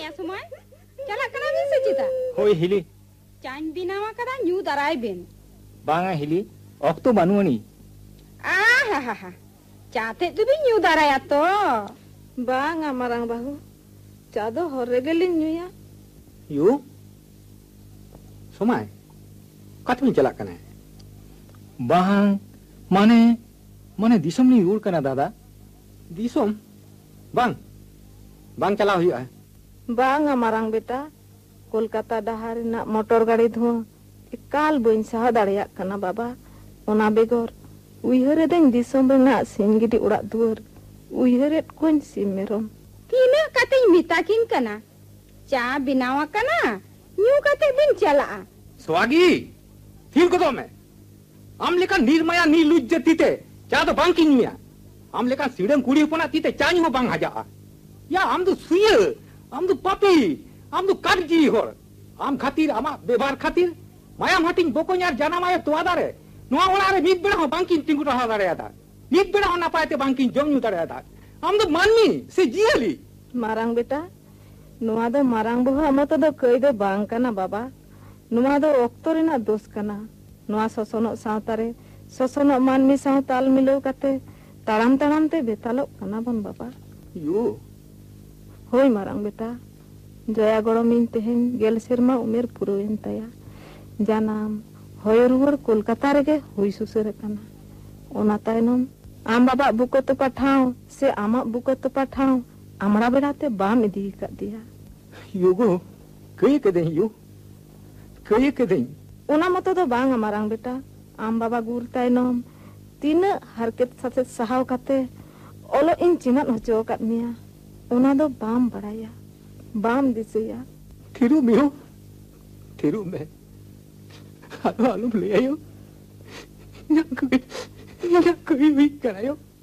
या समय चला कना बिन से चिता होय हिली चाइन बिनावा कदा न्यू दराय बिन बांगा हिली ऑक्टो बानुअनी आहा चाते तु बिन न्यू दराय तो बांगा मारांग बाहु चादो होरेगेलिन न्यूया यू समय कतमी चला कना बांग माने माने दिसम नि रूल कना दादा दिसम बांग बांग चला हुआ बांगा मारांग बेटा कोलकाता डहार ना मोटर गाड़ी धुआ एकाल बइन सहा दाड़िया कना बाबा ओना बेगोर उइहरे दें दिसम रेना सिंगिडी उड़ा दुआर उइहरेट कोन सिम मेरम तीना कते मिताकिन कना चा बिनावा कना न्यू कते बिन चला स्वागी थीर को तो मैं आम लेका निर्मया नीलुज तीते चा तो बांग किन्या आम लेका सीडम कुड़ी पना तीते चानी हो बांग हाजा या आम तो सुये आम तो पापी आम तो काटजी होर आम खातिर आमा व्यवहार खातिर माया हटिंग बोकोन्यार जाना माया तो आदारे नोआ ओलारे मित बेड़ा हो बांकिन तिंगु रहा दारे आदा मित बेड़ा हो ना पाएते बांकिन जम न्यू दारे आदा आम तो माननी से जियली मारांग बेटा नोआ दो मारांग बहो अमतो दो कई दो बांग कना बाबा नोआ दो ऑक्टो रेना दोष कना नोआ सोसोनो सावतारे सोसोनो मानमी साव ताल मिलो कते ताराम ताराम ते बेतालो कना बन बाबा यू होय मारांग बेटा जया गड़मिन तेहेन गेल सेरमा उमेर पुरोयन तया जानाम होय रुवर कोलकाता रेगे हुई सुसरे कना ओना तायनम आम बाबा बुकत पाठाव से आमा बुकत पाठाव आमड़ा बेड़ाते बाम इदी का दिया युगो कई के दें यू कई के दें ओना मतो दो बांग मारांग बेटा आम बाबा गुर तायनम तीन हरकत साथे सहाव काते ओलो इन चिनत हचो काट मिया ओना दो बाम बड़ाया बाम दिसया थिरु मियो थिरु में आलो आलो ले आयो या कोई भी करायो